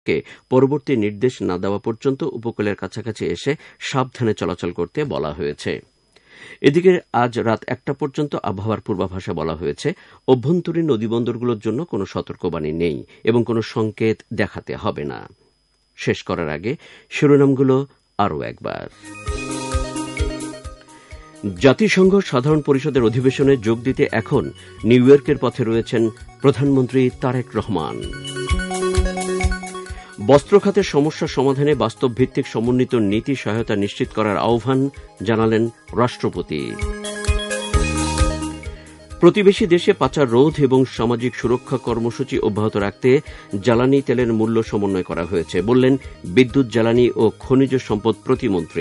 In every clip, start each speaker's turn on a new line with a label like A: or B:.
A: ট্রলারকে পরবর্তী নির্দেশ না দেওয়া পর্যন্ত উপকূলের কাছাকাছি এসে সাবধানে চলাচল করতে বলা হয়েছে। এদিকে আজ রাত 1টা পর্যন্ত আবহাওয়ার পূর্বাভাসে বলা হয়েছে, অভ্যন্তরীণ নদীবন্দরগুলোর জন্য কোনো সতর্কবাণী নেই এবং কোনো সংকেত দেখাতে হবে না। শেষ করার আগে শিরোনামগুলো আরও একবার। জাতিসংঘ সাধারণ পরিষদের অধিবেশনে যোগ দিতে এখন নিউ ইয়র্কের পথে রয়েছেন প্রধানমন্ত্রী তারেক রহমান। বস্ত্র খাতের সমস্যা সমাধানে বাস্তবভিত্তিক সমন্বিত নীতি সহায়তা নিশ্চিত করার আহ্বান জানালেন রাষ্ট্রপতি। প্রতিবেশী দেশে পাচার রোধ এবং সামাজিক সুরক্ষা কর্মসূচি অব্যাহত রাখতে জ্বালানি তেলের মূল্য সমন্বয় করা হয়েছে, বললেন বিদ্যুৎ, জ্বালানি ও খনিজ সম্পদ প্রতিমন্ত্রী।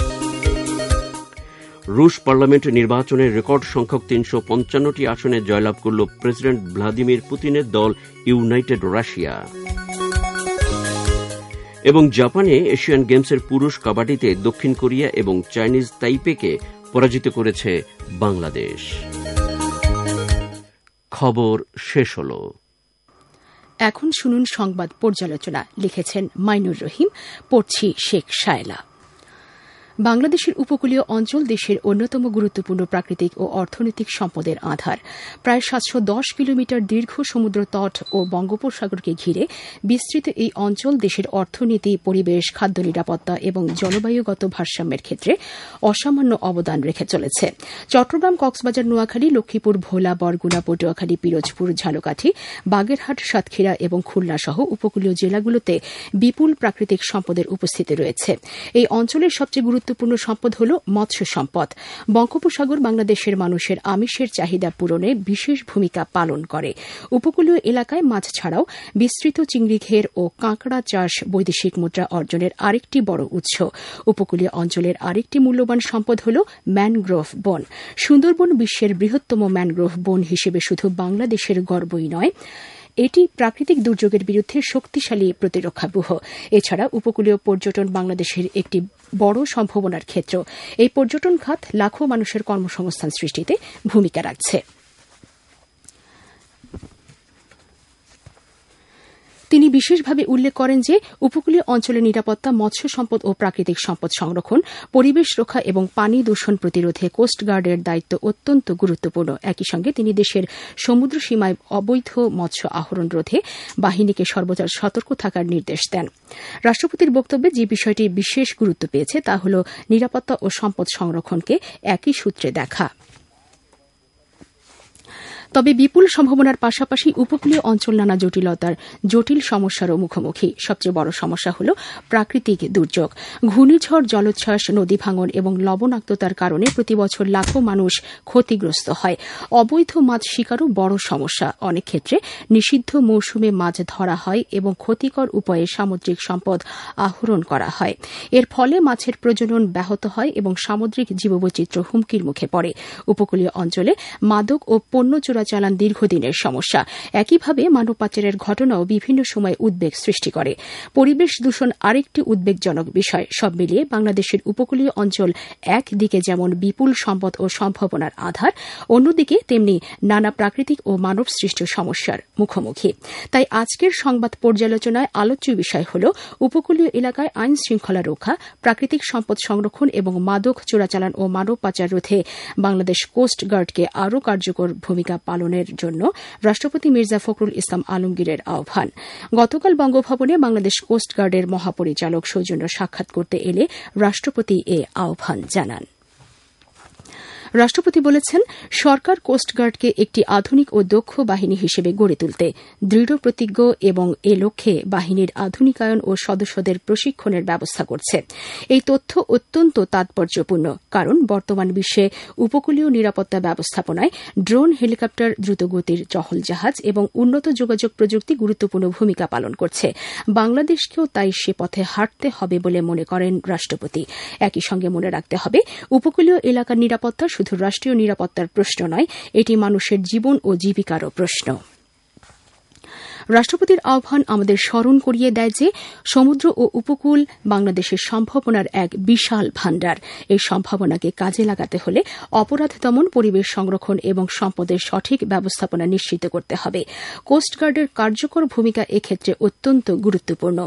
A: রুশ পার্লামেন্ট নির্বাচনে রেকর্ড সংখ্যক 355টি আসনে জয়লাভ করল প্রেসিডেন্ট ভ্লাদিমির পুতিনের দল ইউনাইটেড রাশিয়া। এবং জাপানে এশিয়ান গেমসের পুরুষ কাবাডিতে দক্ষিণ কোরিয়া এবং চাইনিজ তাইপেকে পরাজিত করেছে বাংলাদেশ। খবর শেষ হল।
B: এখন শুনুন সংবাদ পর্যালোচনা। লিখেছেন মাইনুর রহিম, পড়ছি শেখ শায়লা। বাংলাদেশের উপকূলীয় অঞ্চল দেশের অন্যতম গুরুত্বপূর্ণ প্রাকৃতিক ও অর্থনৈতিক সম্পদের আধার। প্রায় 710 কিলোমিটার দীর্ঘ সমুদ্র তট ও বঙ্গোপসাগরকে ঘিরে বিস্তৃত এই অঞ্চল দেশের অর্থনীতি, পরিবেশ, খাদ্য নিরাপত্তা এবং জলবায়ুগত ভারসাম্যের ক্ষেত্রে অসামান্য অবদান রেখে চলেছে। চট্টগ্রাম, কক্সবাজার, নোয়াখালী, লক্ষ্মীপুর, ভোলা, বরগুনা, পটুয়াখালী, পিরোজপুর, ঝালকাঠি, বাগেরহাট, সাতক্ষীরা এবং খুলনা সহ উপকূলীয় জেলাগুলোতে বিপুল প্রাকৃতিক সম্পদের উপস্থিতি রয়েছে। এই অঞ্চলের সবচেয়ে গুরুত্বপূর্ণ সম্পদ হল মৎস্য সম্পদ। বঙ্গোপসাগর বাংলাদেশের মানুষের আমিষের চাহিদা পূরণে বিশেষ ভূমিকা পালন করে। উপকূলীয় এলাকায় মাছ ছাড়াও বিস্তৃত চিংড়ি ঘের ও কাঁকড়া চাষ বৈদেশিক মুদ্রা অর্জনের আরেকটি বড় উৎস। উপকূলীয় অঞ্চলের আরেকটি মূল্যবান সম্পদ হল ম্যানগ্রোভ বন। সুন্দরবন বিশ্বের বৃহত্তম ম্যানগ্রোভ বন হিসেবে শুধু বাংলাদেশের গর্বই নয়, এটি প্রাকৃতিক দুর্যোগের বিরুদ্ধে শক্তিশালী প্রতিরক্ষা ব্যূহ। এছাড়া উপকূলীয় পর্যটন বাংলাদেশের একটি বড় সম্ভাবনার ক্ষেত্র। এই পর্যটন খাত লাখো মানুষের কর্মসংস্থান সৃষ্টিতে ভূমিকা রাখছে। তিনি বিশেষভাবে উল্লেখ করেন যে উপকূলীয় অঞ্চলের নিরাপত্তা, মৎস্য সম্পদ ও প্রাকৃতিক সম্পদ সংরক্ষণ, পরিবেশ রক্ষা এবং পানি দূষণ প্রতিরোধে কোস্টগার্ডের দায়িত্ব অত্যন্ত গুরুত্বপূর্ণ। একই সঙ্গে তিনি দেশের সমুদ্র সীমায় অবৈধ মৎস্য আহরণ রোধে বাহিনীকে সর্বদা সতর্ক থাকার নির্দেশ দেন। রাষ্ট্রপতির বক্তব্যে যে বিষয়টি বিশেষ গুরুত্ব পেয়েছে তা হল নিরাপত্তা ও সম্পদ সংরক্ষণকে একই সূত্রে দেখা। তবে বিপুল সম্ভাবনার পাশাপাশি উপকূলীয় অঞ্চল নানা জটিল সমস্যারও মুখোমুখি। সবচেয়ে বড় সমস্যা হল প্রাকৃতিক দুর্যোগ। ঘূর্ণিঝড়, জলোচ্ছ্বাস, নদী ভাঙন এবং লবণাক্ততার কারণে প্রতিবছর লাখো মানুষ ক্ষতিগ্রস্ত হয়। অবৈধ মাছ শিকারও বড় সমস্যা। অনেক ক্ষেত্রে নিষিদ্ধ মৌসুমে মাছ ধরা হয় এবং ক্ষতিকর উপায়ে সামুদ্রিক সম্পদ আহরণ করা হয়। এর ফলে মাছের প্রজনন ব্যাহত হয় এবং সামুদ্রিক জীববৈচিত্র্য হুমকির মুখে পড়ে। উপকূলীয় অঞ্চলে মাদক ও পণ্য চোরাচালান দীর্ঘদিনের সমস্যা। একইভাবে মানব পাচারের ঘটনাও বিভিন্ন সময় উদ্বেগ সৃষ্টি করে। পরিবেশ দূষণ আরেকটি উদ্বেগজনক বিষয়। সব মিলিয়ে বাংলাদেশের উপকূলীয় অঞ্চল একদিকে যেমন বিপুল সম্পদ ও সম্ভাবনার আধার, অন্যদিকে তেমনি নানা প্রাকৃতিক ও মানব সৃষ্ট সমস্যার মুখোমুখি। তাই আজকের সংবাদ পর্যালোচনায় আলোচ্য বিষয় হল উপকূলীয় এলাকায় আইন শৃঙ্খলা রক্ষা, প্রাকৃতিক সম্পদ সংরক্ষণ এবং মাদক চোরাচালান ও মানব পাচার রোধে বাংলাদেশ কোস্ট গার্ডকে আরও কার্যকর ভূমিকা পালনের জন্য রাষ্ট্রপতি মির্জা ফখরুল ইসলাম আলমগীরের আহ্বান। গতকাল বঙ্গভবনে বাংলাদেশ কোস্ট গার্ডের মহাপরিচালক সৌজন্য সাক্ষাৎ করতে এলে রাষ্ট্রপতি এ আহ্বান জানান। রাষ্ট্রপতি বলেছেন, সরকার কোস্টগার্ডকে একটি আধুনিক ও দক্ষ বাহিনী হিসেবে গড়ে তুলতে দৃঢ় প্রতিজ্ঞ এবং এ লক্ষ্যে বাহিনীর আধুনিকায়ন ও সদস্যদের প্রশিক্ষণের ব্যবস্থা করছে। এই তথ্য অত্যন্ত তাৎপর্যপূর্ণ, কারণ বর্তমান বিশ্বে উপকূলীয় নিরাপত্তা ব্যবস্থাপনায় ড্রোন, হেলিকপ্টার, দ্রুতগতির টহল জাহাজ এবং উন্নত যোগাযোগ প্রযুক্তি গুরুত্বপূর্ণ ভূমিকা পালন করছে। বাংলাদেশকেও তাই সে পথে হাঁটতে হবে বলে মনে করেন রাষ্ট্রপতি। একই সঙ্গে মনে রাখতে হবে, উপকূলীয় এলাকার নিরাপত্তা শুধু রাষ্ট্রীয় নিরাপত্তার প্রশ্ন নয়, এটি মানুষের জীবন ও জীবিকারও প্রশ্ন। রাষ্ট্রপতির আহ্বান আমাদের স্মরণ করিয়ে দেয় যে সমুদ্র ও উপকূল বাংলাদেশের সম্ভাবনার এক বিশাল ভাণ্ডার। এই সম্ভাবনাকে কাজে লাগাতে হলে অপরাধ দমন, পরিবেশ সংরক্ষণ এবং সম্পদের সঠিক ব্যবস্থাপনা নিশ্চিত করতে হবে। কোস্টগার্ডের কার্যকর ভূমিকা এক্ষেত্রে অত্যন্ত গুরুত্বপূর্ণ।